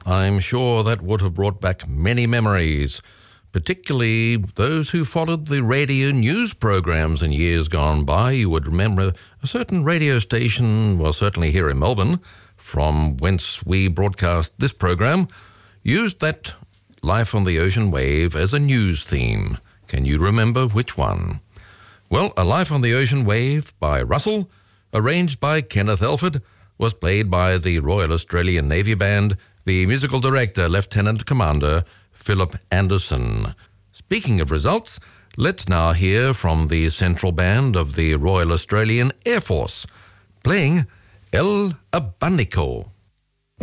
I'm sure that would have brought back many memories, particularly those who followed the radio news programs in years gone by. You would remember a certain radio station, well, certainly here in Melbourne, from whence we broadcast this program, used that Life on the Ocean Wave as a news theme. Can you remember which one? Well, A Life on the Ocean Wave by Russell, arranged by Kenneth Elford, was played by the Royal Australian Navy Band, the musical director, Lieutenant Commander Philip Anderson. Speaking of results, let's now hear from the Central Band of the Royal Australian Air Force, playing El Abanico.